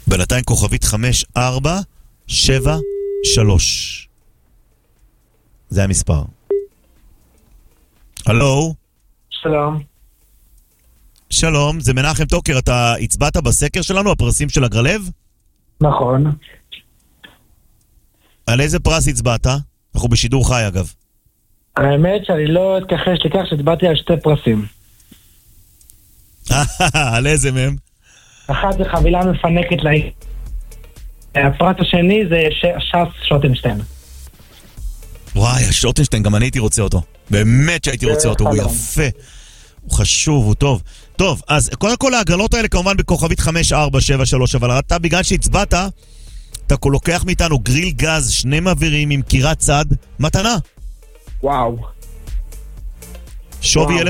בינתיים כוכבית 5473. זה המספר. הלו? שלום. שלום, זה מנחם טוקר, אתה הצבעת בסקר שלנו, הפרסים של הגרלב? נכון. על איזה פרס הצבעת? אנחנו בשידור חי אגב. האמת שאני לא אתכחש לכך שהצבעתי על 2 פרסים. על איזה מהם? אחת זה חבילה מפנקת הפרס השני זה ש"ס שוטנשטיין. וואי, השוטנשטיין, גם אני הייתי רוצה אותו. באמת שהייתי רוצה אותו, הוא יפה. הוא חשוב, הוא טוב. טוב, אז קודם כל ההגרלות האלה כמובן בכוכבית 5473, אבל אתה בגלל שהצבעת, אתה לוקח מאיתנו גריל גז, 2 מעבירים עם קירת צד, מתנה. וואו. שווי